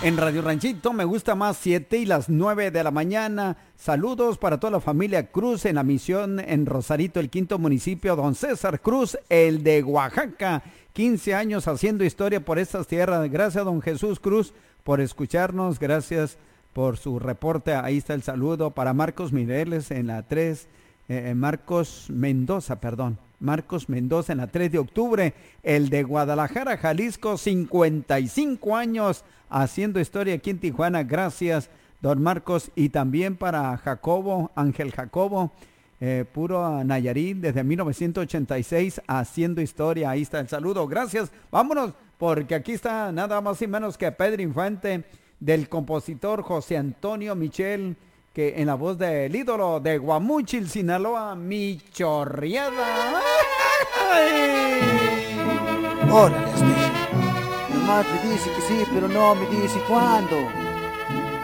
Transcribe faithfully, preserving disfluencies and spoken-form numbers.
En Radio Ranchito me gusta más siete y las nueve de la mañana. Saludos para toda la familia Cruz en la misión en Rosarito, el quinto municipio. Don César Cruz, el de Oaxaca. quince años haciendo historia por estas tierras. Gracias, don Jesús Cruz, por escucharnos. Gracias por su reporte. Ahí está el saludo para Marcos Mireles en la tres. Eh, Marcos Mendoza, perdón. Marcos Mendoza en la tres de octubre, el de Guadalajara, Jalisco, cincuenta y cinco años haciendo historia aquí en Tijuana. Gracias, don Marcos. Y también para Jacobo, Ángel Jacobo, eh, puro Nayarit, desde mil novecientos ochenta y seis haciendo historia. Ahí está el saludo. Gracias. Vámonos, porque aquí está nada más y menos que Pedro Infante, del compositor José Antonio Michel, que en la voz del ídolo de Guamúchil, Sinaloa, Mi Chorreada. Órale, este. Mi madre dice que sí, pero no me dice cuándo.